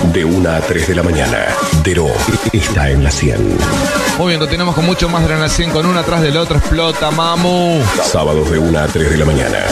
De 1 a 3 de la mañana. Dero está en la 100. Muy bien, continuamos con mucho más de la Nación, con una atrás del otro. Explota, mamu. Sábados de 1 a 3 de la mañana.